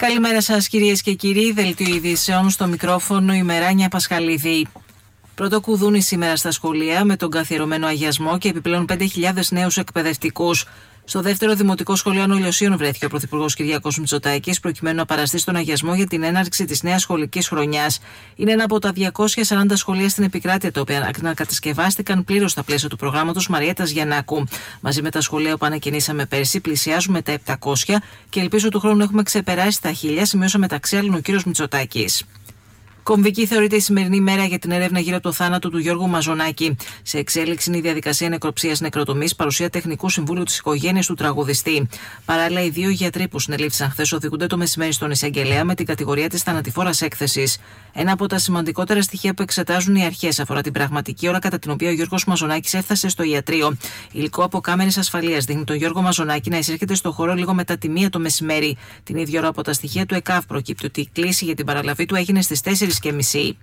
Καλημέρα σας κυρίες και κύριοι, δελτίο ειδήσεων στο μικρόφωνο η Μεράνια Πασχαλίδη. Πρώτο κουδούνι σήμερα στα σχολεία με τον καθιερωμένο αγιασμό και επιπλέον 5.000 νέους εκπαιδευτικούς. Στο δεύτερο Δημοτικό Σχολείο Ανολιοσίων βρέθηκε ο Πρωθυπουργός Κυριάκος Μητσοτάκης προκειμένου να παραστεί στον αγιασμό για την έναρξη της νέας σχολικής χρονιάς. Είναι ένα από τα 240 σχολεία στην επικράτεια τα οποία ανακατασκευάστηκαν πλήρως στα πλαίσια του προγράμματος Μαριέτας Γιαννάκου. Μαζί με τα σχολεία που ανακαινήσαμε πέρσι, πλησιάζουμε τα 700 και ελπίζω του χρόνου έχουμε ξεπεράσει τα 1000, σημείωσε μεταξύ άλλων ο κ. Μητσοτάκης. Κομβική θεωρείται η σημερινή μέρα για την έρευνα γύρω από το θάνατο του Γιώργου Μαζονάκη. Σε εξέλιξη είναι η διαδικασία νεκροψίας νεκροτομής, παρουσία τεχνικού συμβούλου της οικογένειας του τραγουδιστή. Παράλληλα, οι δύο γιατροί που συνελήφθησαν χθες οδηγούνται το μεσημέρι στον εισαγγελέα με την κατηγορία της θανατηφόρας έκθεσης. Ένα από τα σημαντικότερα στοιχεία που εξετάζουν οι αρχές αφορά την πραγματική ώρα κατά την οποία ο Γιώργος Μαζονάκης έφτασε στο ιατρείο. Υλικό από κάμερες ασφαλείας δείχνει τον Γιώργο Μαζονάκη να εισέρχεται στο χώρο λίγο μετά τη 1 το μεσημέρι. Την ίδια ώρα από τα στοιχεία του ΕΚΑΒ προκύπτει ότι η κλήση για την παραλαβή του έγινε στις 4:30.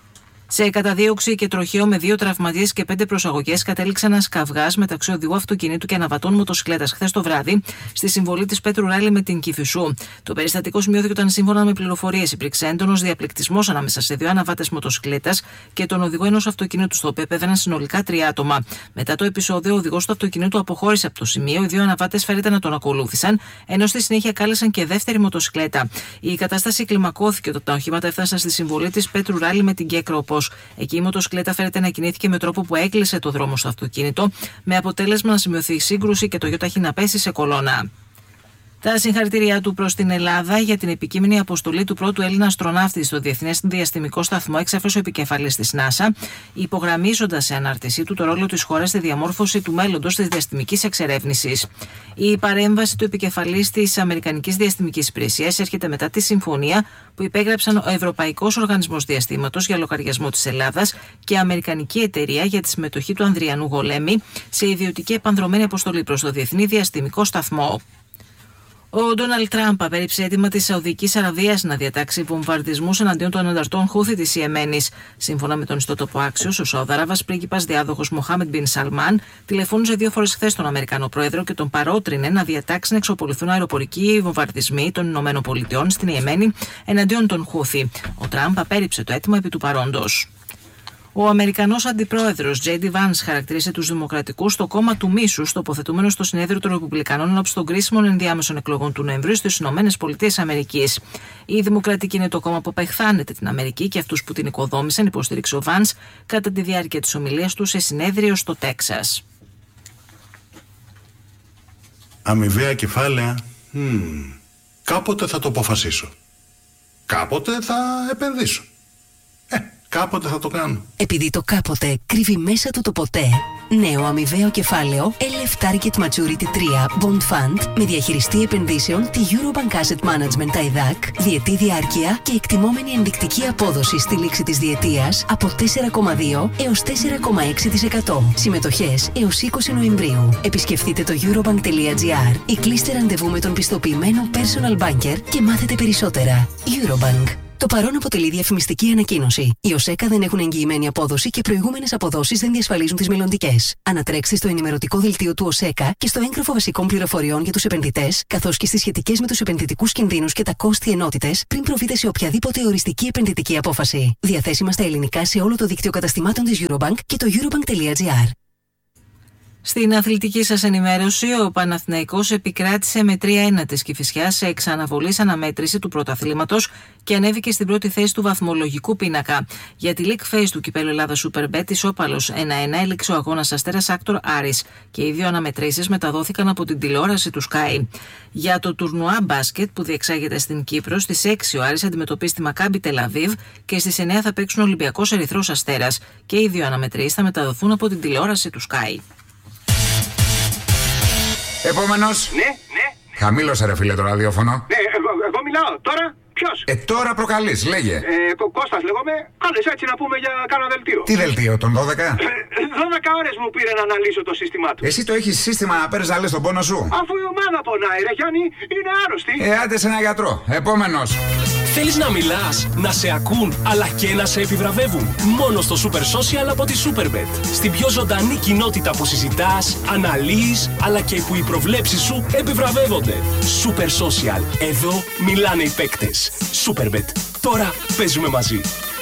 Σε καταδίωξη και τροχαίο με 2 τραυματίες και 5 προσαγωγές κατέληξε ένας καυγάς μεταξύ οδηγού αυτοκινήτου και αναβατών μοτοσυκλέτας χθες το βράδυ στη συμβολή της Πέτρου Ράλη με την Κηφισού. Το περιστατικό σημειώθηκε όταν, σύμφωνα με πληροφορίες, υπήρξε έντονος διαπληκτισμός ανάμεσα σε 2 αναβάτες μοτοσυκλέτας και τον οδηγό ενός αυτοκινήτου, στο οποίο επέβαιναν συνολικά 3 άτομα. Μετά το επεισόδιο, ο οδηγός του αυτοκινήτου αποχώρησε από το σημείο, οι 2 αναβάτες φέρεται να τον ακολούθησαν, ενώ στη συνέχεια κάλεσαν και δεύτερη μοτοσυκλέτα. Η κατάσταση κλιμακώθηκε όταν τα οχήματα έφτασαν στη συμβολή της Πέτρου Ράλη με την Κέκροπος. Εκεί η μοτοσυκλέτα φέρεται να κινήθηκε με τρόπο που έκλεισε το δρόμο στο αυτοκίνητο, με αποτέλεσμα να σημειωθεί σύγκρουση και το ΙΟΤΑΧΗ να πέσει σε κολόνα. Τα συγχαρητήριά του προς την Ελλάδα για την επικείμενη αποστολή του πρώτου Έλληνα αστροναύτη στο Διεθνές Διαστημικό Σταθμό εξέφρασε ο επικεφαλής της ΝΑΣΑ, υπογραμμίζοντας σε ανάρτησή του το ρόλο της χώρας στη διαμόρφωση του μέλλοντος της διαστημικής εξερεύνησης. Η παρέμβαση του επικεφαλής της Αμερικανικής Διαστημικής Υπηρεσίας έρχεται μετά τη συμφωνία που υπέγραψαν ο Ευρωπαϊκός Οργανισμός Διαστήματος για λογαριασμό της Ελλάδας και η Αμερικανική Εταιρεία για τη συμμετοχή του Ανδριανού Γολέμη σε ιδιωτική επανδρομένη αποστολή προς το Διεθνή Διαστημικό Σταθμό. Ο Ντόναλντ Τραμπ απέρριψε αίτημα της Σαουδικής Αραβίας να διατάξει βομβαρδισμούς εναντίον των ανταρτών Χούθι της Ιεμένης. Σύμφωνα με τον ιστότοπο Άξιος, ο Σαουδάραβας πρίγκιπας διάδοχος Μοχάμεντ Μπιν Σαλμάν τηλεφώνησε 2 φορές χθες τον Αμερικανό Πρόεδρο και τον παρότρινε να διατάξει να εξοποληθούν αεροπορικοί βομβαρδισμοί των ΗΠΑ στην Ιεμένη εναντίον των Χούθι. Ο Τραμπ απέρριψε το αίτημα επί του παρόντος. Ο Αμερικανός Αντιπρόεδρος J.D. Vance χαρακτήρισε τους Δημοκρατικούς στο κόμμα του μίσους, τοποθετούμενο στο συνέδριο των Ρεπουμπλικανών ενόψει των κρίσιμων ενδιάμεσων εκλογών του Νοεμβρίου στις ΗΠΑ. Η Δημοκρατική είναι το κόμμα που απεχθάνεται την Αμερική και αυτούς που την οικοδόμησαν, υποστήριξε ο Vance κατά τη διάρκεια της ομιλίας του σε συνέδριο στο Τέξας. Αμοιβαία κεφάλαια. Κάποτε θα το αποφασίσω. Κάποτε θα επενδύσω. Κάποτε θα το κάνω. Επειδή το κάποτε κρύβει μέσα του το ποτέ, νέο αμοιβαίο κεφάλαιο LF Target Maturity 3 Bond Fund με διαχειριστή επενδύσεων τη Eurobank Asset Management TAIDAC, διετή διάρκεια και εκτιμόμενη ενδεικτική απόδοση στη λήξη της διετίας από 4,2 έως 4,6%. Συμμετοχές έως 20 Νοεμβρίου. Επισκεφτείτε το eurobank.gr ή κλείστε ραντεβού με τον πιστοποιημένο personal banker και μάθετε περισσότερα. Eurobank. Το παρόν αποτελεί διαφημιστική ανακοίνωση. Οι ΟΣΕΚΑ δεν έχουν εγγυημένη απόδοση και προηγούμενες αποδόσεις δεν διασφαλίζουν τις μελλοντικές. Ανατρέξτε στο ενημερωτικό δελτίο του ΟΣΕΚΑ και στο έγγραφο βασικών πληροφοριών για τους επενδυτές, καθώς και στις σχετικές με τους επενδυτικούς κινδύνους και τα κόστη ενότητες, πριν προβείτε σε οποιαδήποτε οριστική επενδυτική απόφαση. Διαθέσιμα στα ελληνικά σε όλο το δίκτυο καταστημάτων της Eurobank και το eurobank.gr. Στην αθλητική σας ενημέρωση, ο Παναθηναϊκός επικράτησε με 3-1 της Κηφισιάς σε εξαναβολής αναμέτρηση του πρωταθλήματος και ανέβηκε στην πρώτη θέση του βαθμολογικού πίνακα. Για τη League Phase του Κυπέλλου Ελλάδας Superbet, ισόπαλος 1-1 έληξε ο αγώνας Αστέρας Άκτορ Άρης και οι 2 αναμετρήσεις μεταδόθηκαν από την τηλεόραση του Sky. Για το τουρνουά μπάσκετ που διεξάγεται στην Κύπρο, στις 6 ο Άρης αντιμετωπίζει τη Μακάμπι Τελαβίβ και στις 9 θα παίξουν ο Ολυμπιακός Ερυθρός Αστέρας και οι 2 αναμετρήσεις θα μεταδοθούν από την τηλεόραση του Sky. Επόμενος. Ναι. Χαμήλωσε ρε φίλε το ραδιόφωνο. Ναι, εγώ μιλάω τώρα. Ποιος? Τώρα προκαλείς, λέγε. Κώστας λέγομαι. Κάλεσε έτσι να πούμε για κάνα δελτίο. Τι δελτίο, τον 12? 12 ώρες μου πήρε να αναλύσω το σύστημά του. Εσύ το έχεις σύστημα να παίρνεις να λες τον πόνο σου? Αφού η ομάδα πονάει, ρε Γιάννη, είναι άρρωστη. Άντε σε ένα γιατρό. Επόμενος. Θέλεις να μιλάς, να σε ακούν, αλλά και να σε επιβραβεύουν? Μόνο στο Super Social από τη Superbet. Στην πιο ζωντανή κοινότητα που συζητάς, αναλύεις, αλλά και που οι προβλέψεις σου επιβραβεύονται. Super Social. Εδώ μιλάνε οι παίκτες. Superbet. Τώρα παίζουμε μαζί.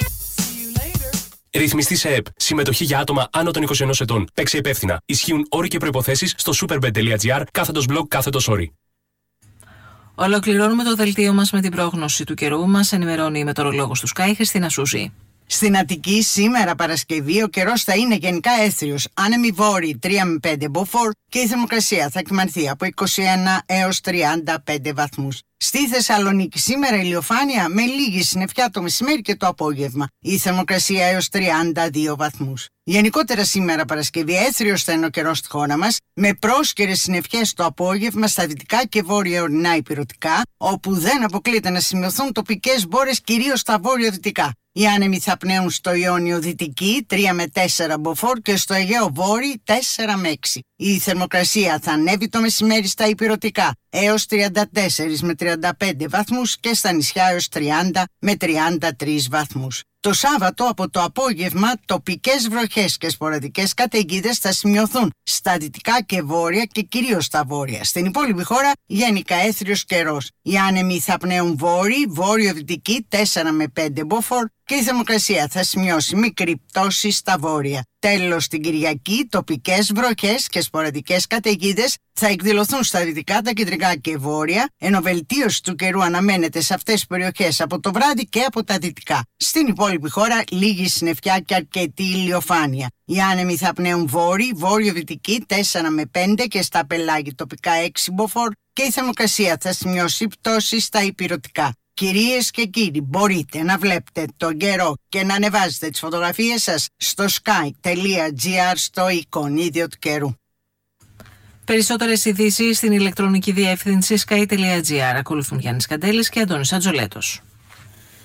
Ρυθμιστή σε ΕΠ. Συμμετοχή για άτομα άνω των 21 ετών. Παίξε υπεύθυνα. Ισχύουν όροι και προϋποθέσεις στο superbet.gr/blog/όροι. Ολοκληρώνουμε το δελτίο μας με την πρόγνωση του καιρού. Μας ενημερώνει η μετεωρολόγος του Sky, Χριστίνα Σούζη. Στην Αττική σήμερα Παρασκευή ο καιρός θα είναι γενικά έθριος, άνεμοι βόρειοι 3 με 5 μποφόρ και η θερμοκρασία θα κυμανθεί από 21 έως 35 βαθμούς. Στη Θεσσαλονίκη σήμερα ηλιοφάνεια με λίγη συννεφιά το μεσημέρι και το απόγευμα. Η θερμοκρασία έως 32 βαθμούς. Γενικότερα σήμερα Παρασκευή έθριος θα είναι ο καιρός στη χώρα μας, με πρόσκαιρες συννεφιές το απόγευμα στα δυτικά και βόρεια ορεινά ηπειρωτικά, όπου δεν αποκλείεται να σημειωθούν τοπικές μπόρες κυρίως στα βόρειο-δυτικά. Οι άνεμοι θα πνέουν στο Ιόνιο δυτική 3 με 4 μποφόρ και στο Αιγαίο βόρειο 4 με 6. Η θερμοκρασία θα ανέβει το μεσημέρι στα ηπειρωτικά έως 34 με 35 βαθμούς και στα νησιά έως 30 με 33 βαθμούς. Το Σάββατο από το απόγευμα τοπικές βροχές και σποραδικές καταιγίδες θα σημειωθούν στα δυτικά και βόρεια και κυρίως στα βόρεια. Στην υπόλοιπη χώρα γενικά έθριος καιρός. Οι άνεμοι θα πνέουν βόρειοι, βόρειο-δυτική 4 με 5 μποφόρ και η θερμοκρασία θα σημειώσει μικρή πτώση στα βόρεια. Τέλος, την Κυριακή τοπικές βροχές και σποραδικές καταιγίδες θα εκδηλωθούν στα δυτικά, τα κεντρικά και βόρεια, ενώ βελτίωση του καιρού αναμένεται σε αυτές τις περιοχές από το βράδυ και από τα δυτικά. Στην υπόλοιπη χώρα λίγη συννεφιά και αρκετή ηλιοφάνεια. Οι άνεμοι θα πνέουν βόρειοι, βόρειο-δυτική 4 με 5 και στα πελάγη τοπικά 6 μποφόρ και η θερμοκρασία θα σημειώσει πτώση στα ηπειρωτικά. Κυρίες και κύριοι, μπορείτε να βλέπετε τον καιρό και να ανεβάζετε τις φωτογραφίες σας στο sky.gr στο εικονίδιο του καιρού. Περισσότερες ειδήσεις στην ηλεκτρονική διεύθυνση sky.gr. Ακολουθούν Γιάννης Καντέλης και Αντώνης Ατζολέτος.